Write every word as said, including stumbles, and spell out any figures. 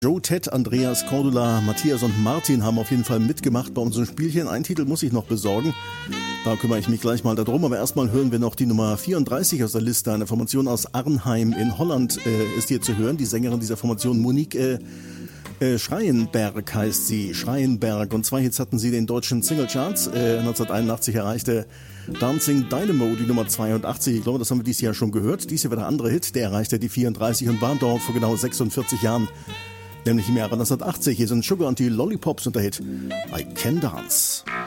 Joe, Ted, Andreas, Cordula, Matthias und Martin haben auf jeden Fall mitgemacht bei unserem Spielchen. Einen Titel muss ich noch besorgen. Da kümmere ich mich gleich mal darum. Aber erstmal hören wir noch die Nummer vierunddreißig aus der Liste. Eine Formation aus Arnheim in Holland äh, ist hier zu hören. Die Sängerin dieser Formation, Monique äh, äh, Schreienberg heißt sie. Schreienberg. Und zwei Hits hatten sie den deutschen Singlecharts. Äh, neunzehnhunderteinundachtzig erreichte Dancing Dynamo die Nummer zweiundachtzig. Ich glaube, das haben wir dieses Jahr schon gehört. Dies hier war der andere Hit. Der erreichte die vierunddreißig und war dort vor genau sechsundvierzig Jahren. Nämlich im Jahre neunzehnhundertachtzig. Hier sind Sugar und die Lollipops und der Hit I Can Dance.